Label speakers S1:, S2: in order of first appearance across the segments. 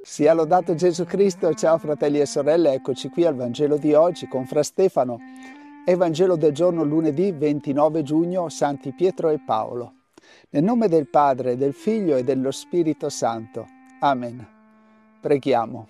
S1: Sia lodato Gesù Cristo, ciao fratelli e sorelle, eccoci qui al Vangelo di oggi con Fra Stefano. È Vangelo del giorno lunedì 29 giugno, Santi Pietro e Paolo. Nel nome del Padre, del Figlio e dello Spirito Santo. Amen. Preghiamo.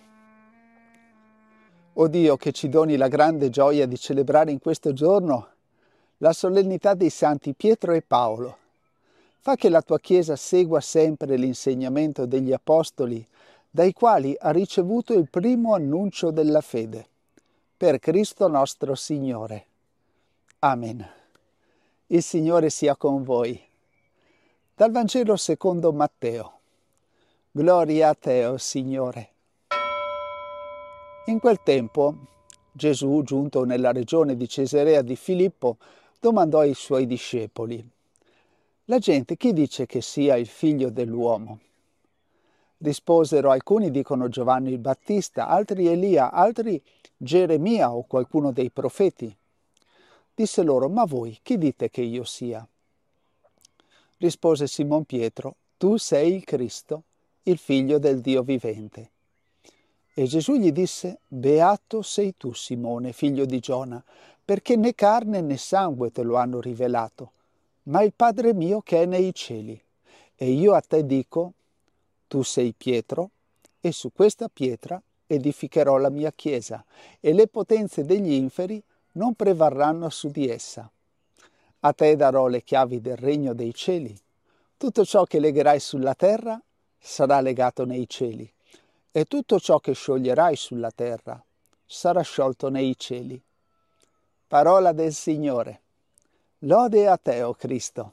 S1: O Dio, che ci doni la grande gioia di celebrare in questo giorno la solennità dei Santi Pietro e Paolo. Fa che la tua Chiesa segua sempre l'insegnamento degli Apostoli, dai quali ha ricevuto il primo annuncio della fede. Per Cristo nostro Signore. Amen. Il Signore sia con voi. Dal Vangelo secondo Matteo. Gloria a te, o Signore. In quel tempo, Gesù, giunto nella regione di Cesarea di Filippo, domandò ai suoi discepoli: «La gente chi dice che sia il figlio dell'uomo?» Risposero: alcuni dicono Giovanni il Battista, altri Elia, altri Geremia o qualcuno dei profeti. Disse loro: ma voi chi dite che io sia? Rispose Simon Pietro: tu sei il Cristo, il figlio del Dio vivente. E Gesù gli disse: beato sei tu, Simone, figlio di Giona, perché né carne né sangue te lo hanno rivelato, ma il Padre mio che è nei cieli. E io a te dico: tu sei Pietro, e su questa pietra edificherò la mia chiesa, e le potenze degli inferi non prevarranno su di essa. A te darò le chiavi del regno dei cieli. Tutto ciò che legherai sulla terra sarà legato nei cieli, e tutto ciò che scioglierai sulla terra sarà sciolto nei cieli. Parola del Signore. Lode a te, o Cristo.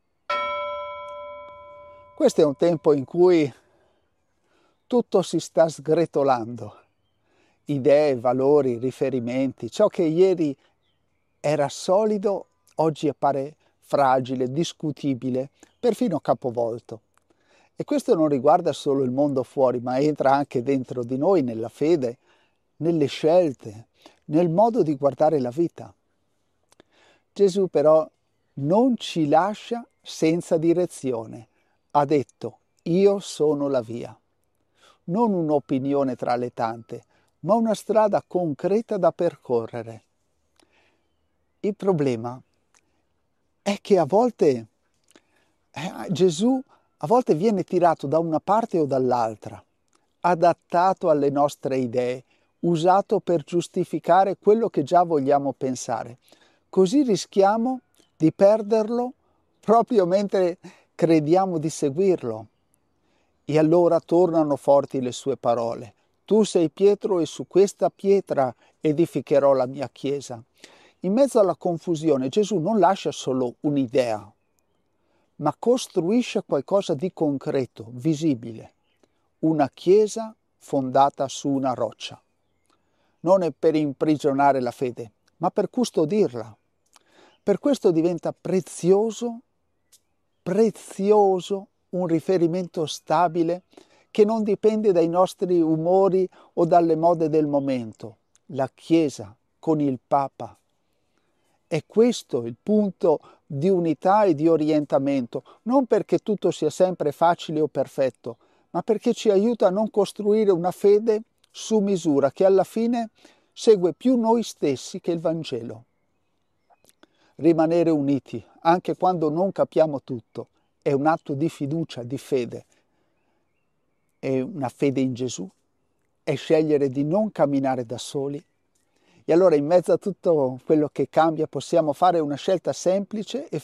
S1: Questo è un tempo in cui tutto si sta sgretolando. Idee, valori, riferimenti. Ciò che ieri era solido, oggi appare fragile, discutibile, perfino capovolto. E questo non riguarda solo il mondo fuori, ma entra anche dentro di noi, nella fede, nelle scelte, nel modo di guardare la vita. Gesù però non ci lascia senza direzione. Ha detto: io sono la via. Non un'opinione tra le tante, ma una strada concreta da percorrere. Il problema è che a volte Gesù a volte viene tirato da una parte o dall'altra, adattato alle nostre idee, usato per giustificare quello che già vogliamo pensare. Così rischiamo di perderlo proprio mentre crediamo di seguirlo. E allora tornano forti le sue parole. Tu sei Pietro e su questa pietra edificherò la mia chiesa. In mezzo alla confusione Gesù non lascia solo un'idea, ma costruisce qualcosa di concreto, visibile. Una chiesa fondata su una roccia. Non è per imprigionare la fede, ma per custodirla. Per questo diventa prezioso un riferimento stabile che non dipende dai nostri umori o dalle mode del momento. La Chiesa con il Papa. È questo il punto di unità e di orientamento, non perché tutto sia sempre facile o perfetto, ma perché ci aiuta a non costruire una fede su misura che alla fine segue più noi stessi che il Vangelo. Rimanere uniti, anche quando non capiamo tutto, è un atto di fiducia, di fede. È una fede in Gesù, è scegliere di non camminare da soli. E allora in mezzo a tutto quello che cambia possiamo fare una scelta semplice e